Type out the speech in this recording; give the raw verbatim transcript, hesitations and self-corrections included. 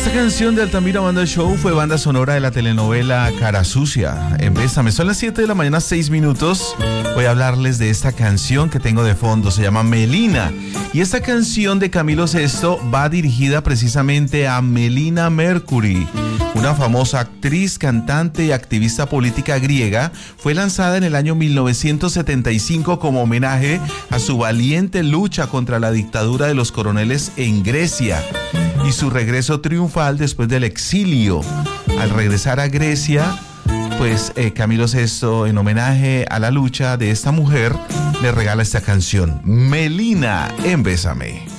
Esta canción de Altamira Banda Show fue banda sonora de la telenovela Cara Sucia. En Bésame, son las siete de la mañana, seis minutos. Voy a hablarles de esta canción que tengo de fondo, se llama Melina. Y esta canción de Camilo Sesto va dirigida precisamente a Melina Mercury, una famosa actriz, cantante y activista política griega. Fue lanzada en el año mil novecientos setenta y cinco como homenaje a su valiente lucha contra la dictadura de los coroneles en Grecia y su regreso triunfal después del exilio. Al regresar a Grecia, pues eh, Camilo Sesto, en homenaje a la lucha de esta mujer, le regala esta canción, Melina, en Bésame.